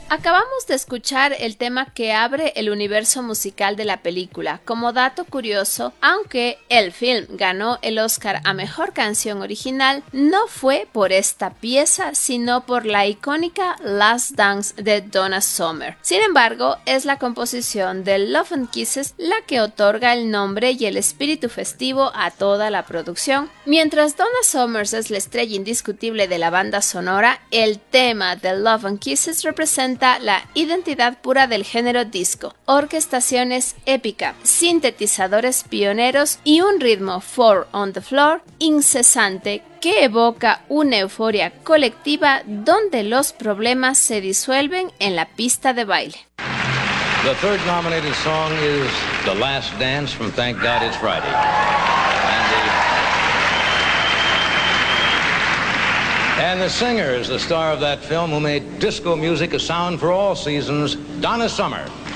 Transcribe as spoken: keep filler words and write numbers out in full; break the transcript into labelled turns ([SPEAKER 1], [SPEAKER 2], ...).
[SPEAKER 1] Acabamos de escuchar el tema que abre el universo musical de la película. Como dato curioso, aunque el film ganó el Oscar a Mejor Canción Original, no fue por esta pieza, sino por la icónica Last Dance de Donna Summer. Sin embargo, es la composición de Love and Kisses la que otorga el nombre y el espíritu festivo a toda la producción. Mientras Donna Summer es la estrella indiscutible de la banda sonora, el tema de Love and Kisses representa la identidad pura del género disco, orquestaciones épica, sintetizadores pioneros y un ritmo four on the floor incesante que evoca una euforia colectiva donde los problemas se disuelven en la pista de baile.
[SPEAKER 2] The third nominated song is The Last Dance from Thank God It's Friday. And the singer is the star of that film who made disco music a sound for all seasons, Donna Summer.